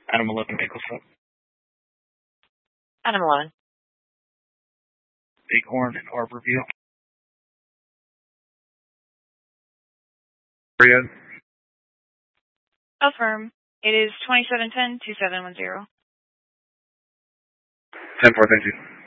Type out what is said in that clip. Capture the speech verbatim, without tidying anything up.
Adam eleven, make what's up? Adam eleven. Bighorn and Arborview. Area. Affirm. It is twenty-seven ten, two seven one zero. ten four, thank you.